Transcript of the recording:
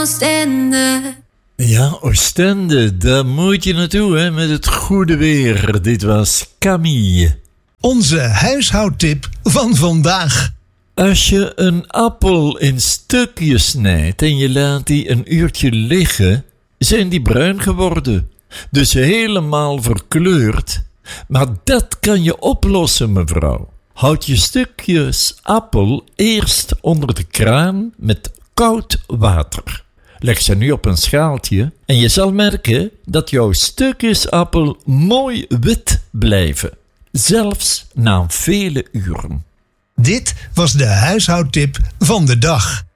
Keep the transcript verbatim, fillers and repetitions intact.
Oostende. Ja, Oostende, daar moet je naartoe hè, met het goede weer. Dit was Camille. Onze huishoudtip van vandaag. Als je een appel in stukjes snijdt en je laat die een uurtje liggen, zijn die bruin geworden. Dus helemaal verkleurd. Maar dat kan je oplossen, mevrouw. Houd je stukjes appel eerst onder de kraan met koud water. Leg ze nu op een schaaltje en je zal merken dat jouw stukjes appel mooi wit blijven. Zelfs na vele uren. Dit was de huishoudtip van de dag.